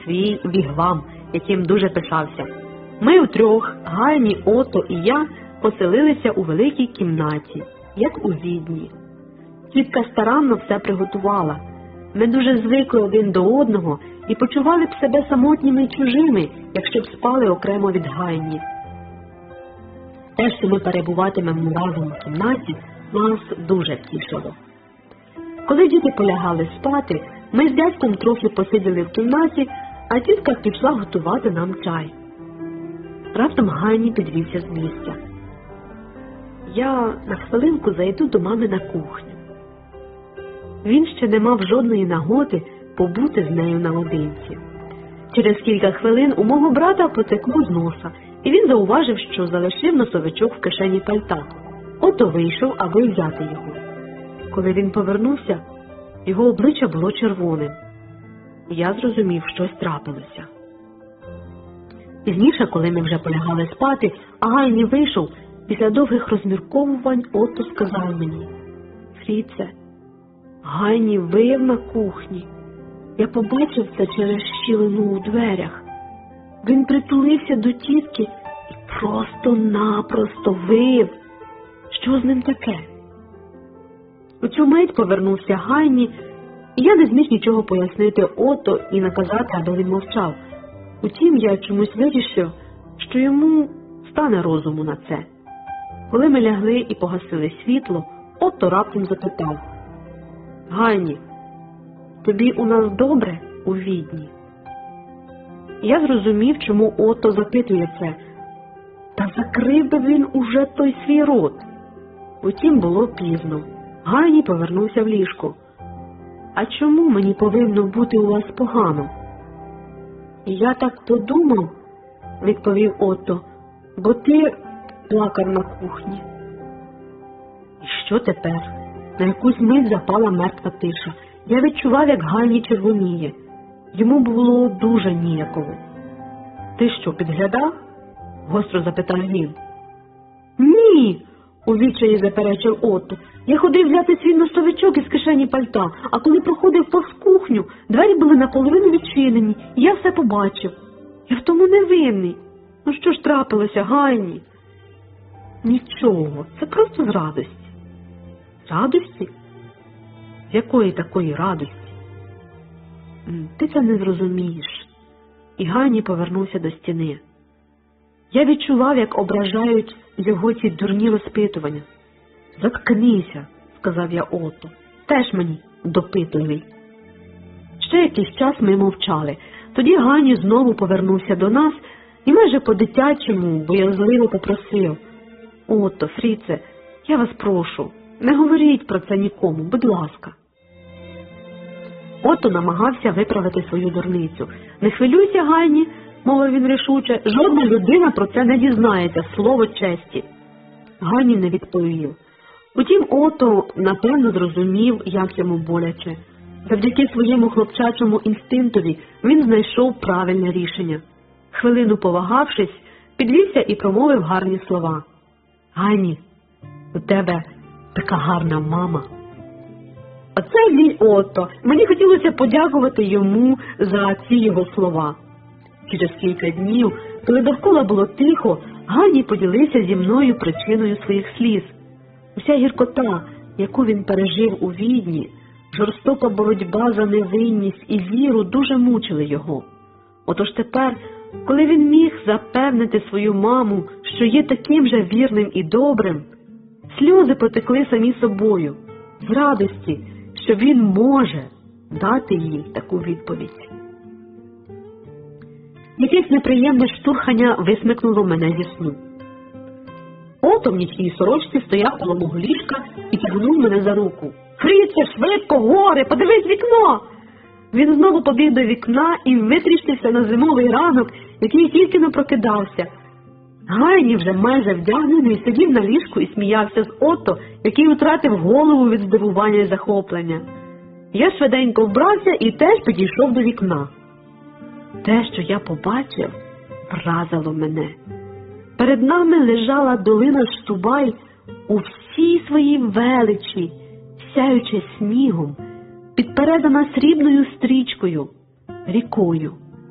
свій вігвам, яким дуже пишався. Ми втрьох, Гані, Ото і я, поселилися у великій кімнаті, як у Відні. Тітка старанно все приготувала. Ми дуже звикли один до одного і почували б себе самотніми й чужими, якщо б спали окремо від Ганні. Те, що ми перебуватимемо разом у кімнаті, нас дуже втішило. Коли діти полягали спати, ми з дядьком трохи посиділи в кімнаті, а тітка пішла готувати нам чай. Раптом Ганні підвівся з місця. Я на хвилинку зайду до мами на кухню. Він ще не мав жодної нагоди побути з нею наодинці. Через кілька хвилин у мого брата потекло з носа, і він зауважив, що залишив носовичок в кишені пальта. Ото вийшов, аби взяти його. Коли він повернувся, його обличчя було червоним. Я зрозумів, щось трапилося. Пізніше, коли ми вже полягали спати, а Ганні вийшов, після довгих розмірковувань Ото сказав мені: «Фріце, Ганні вив на кухні. Я побачив це через щілину у дверях. Він притулився до тітки і просто-напросто вив. Що з ним таке?» У цю мить повернувся Ганні, і я не зміг нічого пояснити Ото і наказати, аби він мовчав. Утім, я чомусь вирішив, що йому стане розуму на це. Коли ми лягли і погасили світло, Ото раптом запитав: «Ганні, тобі у нас добре у Відні?» Я зрозумів, чому Ото запитує це. Та закрив би він уже той свій рот. Утім, було пізно. Ганні повернувся в ліжко. «А чому мені повинно бути у вас погано?» «Я так подумав», – відповів Ото, – «бо ти плакав на кухні». І що тепер? На якусь мить запала мертва тиша. Я відчував, як Ганні червоніє. Йому було дуже ніяково. «Ти що, підглядав?» – гостро запитав він. «Ні!» – у відчаї заперечив Ото. «Я ходив взяти свій носовичок із кишені пальта, а коли проходив повз кухню, двері були наполовину відчинені, і я все побачив. Я в тому не винний. Ну що ж трапилося, Ганні?» «Нічого, це просто з радості». «Радості? З якої такої радості?» «Ти це не зрозумієш». І Ганні повернувся до стіни. Я відчував, як ображають його ці дурні розпитування. «Заткнися», – сказав я Ото. «Теж мені допитливий». Ще якийсь час ми мовчали. Тоді Ганні знову повернувся до нас і майже по-дитячому боязливо попросив: «Ото, Фріце, я вас прошу, не говоріть про це нікому, будь ласка». Ото намагався виправити свою дурницю. «Не хвилюйся, Ганні», – мовив він рішуче, – «жодна людина про це не дізнається, слово честі». Ганні не відповів. Утім, Ото, напевно, зрозумів, як йому боляче. Завдяки своєму хлопчачому інстинктові він знайшов правильне рішення. Хвилину повагавшись, підвівся і промовив гарні слова. «Ганні, у тебе така гарна мама». Оце мій Ото. Мені хотілося подякувати йому за ці його слова. Через кілька днів, коли довкола було тихо, Ганні поділився зі мною причиною своїх сліз. Уся гіркота, яку він пережив у Відні, жорстока боротьба за невинність і віру дуже мучили його. Отож тепер, коли він міг запевнити свою маму, що є таким же вірним і добрим, сльози потекли самі собою, з радості, що він може дати їй таку відповідь. Якесь неприємне штурхання висмикнуло мене зі сну. Ото в нічній сорочці стояв коло мого ліжка і тягнув мене за руку. «Фріце, швидко, горе, подивись вікно!» Він знову побіг до вікна і витріщився на зимовий ранок, який тільки не прокидався. Ганні, вже майже вдягнений, сидів на ліжку і сміявся з Ото, який втратив голову від здивування і захоплення. Я швиденько вбрався і теж підійшов до вікна. Те, що я побачив, вразило мене. Перед нами лежала долина Штубай у всій своїй величі, сяючи снігом, підперезана срібною стрічкою, рікою.